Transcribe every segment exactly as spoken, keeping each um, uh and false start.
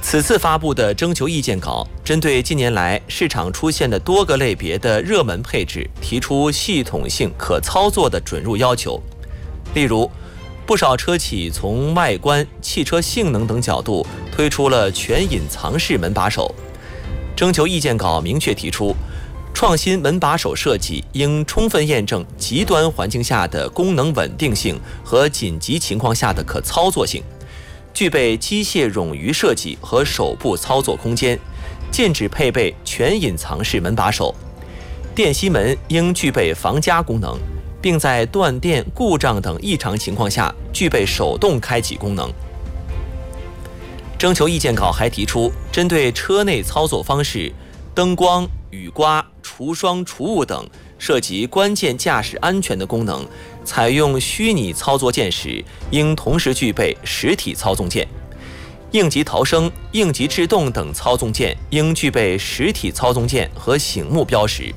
此次发布的征求意见稿，针对近年来市场出现的多个类别的热门配置，提出系统性可操作的准入要求。例如，不少车企从外观、汽车性能等角度推出了全隐藏式门把手。征求意见稿明确提出，创新门把手设计应充分验证极端环境下的功能稳定性和紧急情况下的可操作性，具备机械冗余设计和手部操作空间，禁止配备全隐藏式门把手。电吸门应具备防夹功能，并在断电、故障等异常情况下具备手动开启功能。征求意见稿还提出，针对车内操作方式、灯光、雨刮、除霜除雾等涉及关键驾驶安全的功能，采用虚拟操作键时，应同时具备实体操纵键；应急逃生、应急制动等操纵键应具备实体操纵键和醒目标识。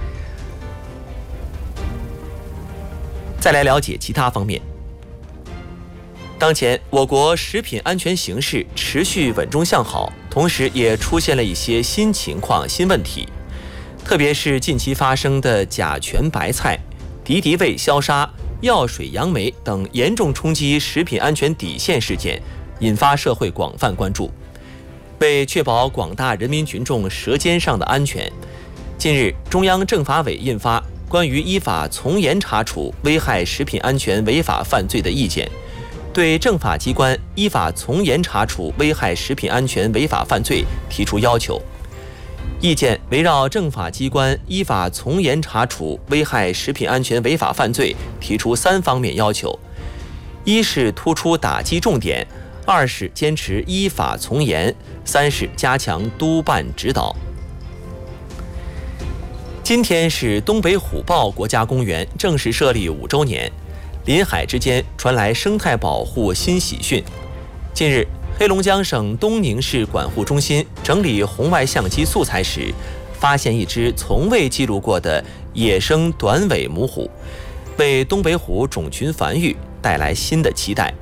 再来了解其他方面。当前，我国食品安全形势持续稳中向好，同时也出现了一些新情况、新问题。特别是近期发生的甲醛白菜、敌敌畏消杀、药水杨梅等严重冲击食品安全底线事件，引发社会广泛关注。为确保广大人民群众舌尖上的安全，近日，中央政法委印发《关于依法从严查处危害食品安全违法犯罪的意见》，对政法机关依法从严查处危害食品安全违法犯罪提出要求。意见围绕政法机关依法从严查处危害食品安全违法犯罪提出三方面要求：一是突出打击重点，二是坚持依法从严，三是加强督办指导。今天是东北虎豹国家公园正式设立五周年，林海之间传来生态保护新喜讯。近日，黑龙江省东宁市管护中心整理红外相机素材时，发现一只从未记录过的野生短尾母虎，为东北虎种群繁育带来新的期待。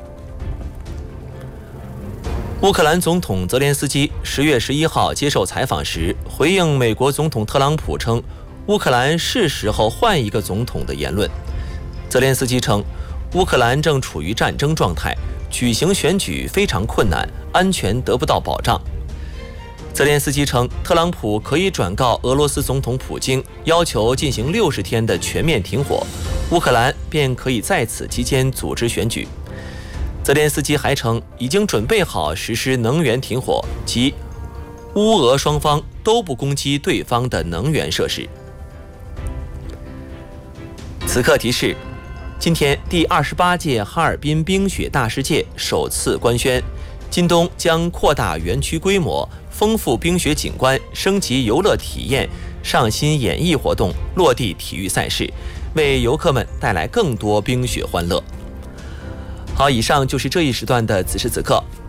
乌克兰总统泽连斯基十月十一号接受采访时，回应美国总统特朗普称乌克兰是时候换一个总统的言论。泽连斯基称，乌克兰正处于战争状态，举行选举非常困难，安全得不到保障。泽连斯基称，特朗普可以转告俄罗斯总统普京，要求进行六十天的全面停火，乌克兰便可以在此期间组织选举。泽连斯基还称，已经准备好实施能源停火，即乌俄双方都不攻击对方的能源设施。此刻提示，今天第二十八届哈尔滨冰雪大世界首次官宣，今冬将扩大园区规模，丰富冰雪景观，升级游乐体验，上新演艺活动，落地体育赛事，为游客们带来更多冰雪欢乐。好，以上就是这一时段的此时此刻，